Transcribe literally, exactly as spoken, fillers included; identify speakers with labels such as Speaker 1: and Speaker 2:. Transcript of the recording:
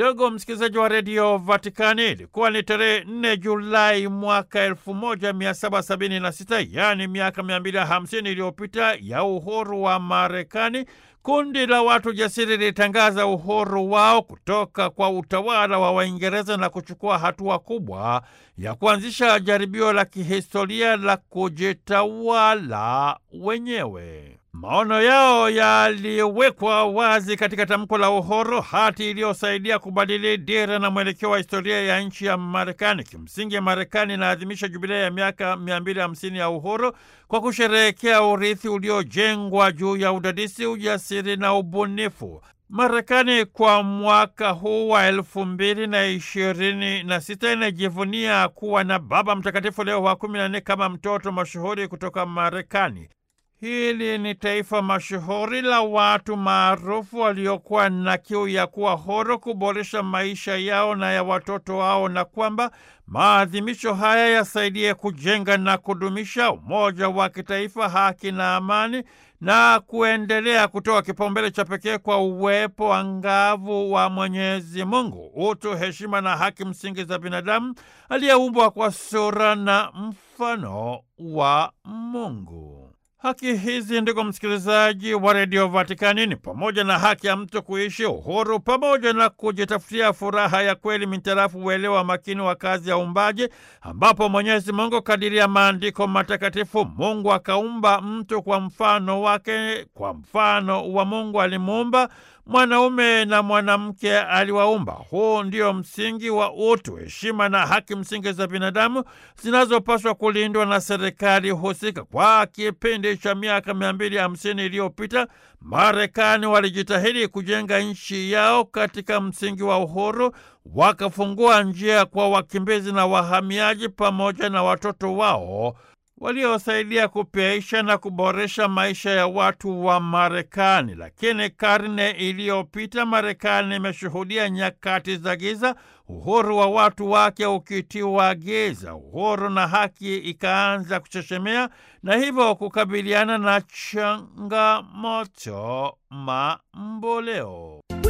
Speaker 1: Ndugu msikilizaji wa redio Vatikani, ilikuwa ni tarehe nne Julai mwaka elfu moja mia saba sabini na sita, yaani miaka mia mbili hamsini iliyopita ya uhuru wa Marekani, kundi la watu jasiri lilitangaza uhuru wao kutoka kwa utawala wa Waingereza na kuchukua hatua kubwa ya kuanzisha jaribio la kihistoria la kujitawala wenyewe. Maono yao yaliwekwa wazi katika tamko la uhuru, hati iliyosaidia kubadili dira na mwelekeo wa historia ya nchi ya Marekani. Kimsingi, Marekani inaadhimisha jubilei ya miaka mia mbili hamsini ya uhuru kwa kusherehekea urithi uliojengwa juu ya udadisi, ujasiri na ubunifu. Marekani kwa mwaka huu wa elfu mbili na ishirini na sita inajivunia kuwa na Baba Mtakatifu Leo wa kumi na nne kama mtoto mashuhuri kutoka Marekani. Hili ni taifa mashuhuri la watu maarufu waliokuwa na kiu ya kuwa huru, kuboresha maisha yao na ya watoto wao, na kwamba maadhimisho haya yasaidie kujenga na kudumisha umoja wa kitaifa, haki na amani, na kuendelea kutoa kipaumbele cha pekee kwa uwepo angavu wa Mwenyezi Mungu, utu, heshima na haki msingi za binadamu aliyeumbwa kwa sura na mfano wa Mungu. Haki hizi, ndugu msikilizaji wa redio Vatikani, ni pamoja na haki ya mtu kuishi uhuru pamoja na kujitafutia furaha ya kweli mintarafu uelewa makini wa kazi ya uumbaji, ambapo Mwenyezi Mungu kadiri ya maandiko matakatifu, Mungu akaumba mtu kwa mfano wake, kwa mfano wa Mungu alimuumba, mwanaume na mwanamke aliwaumba. Huu ndio msingi wa utu, heshima na haki msingi za binadamu zinazopaswa kulindwa na serikali husika. Kwa kipindi cha miaka mia mbili hamsini iliyopita, Marekani walijitahidi kujenga nchi yao katika msingi wa uhuru, wakafungua njia kwa wakimbizi na wahamiaji pamoja na watoto wao, waliosaidia kupyaisha na kuboresha maisha ya watu wa Marekani. Lakini karne iliyopita, Marekani imeshuhudia nyakati za giza, uhuru wa watu wake ukitiwa giza, uhuru na haki ikaanza kuchechemea, na hivyo kukabiliana na changamoto mamboleo.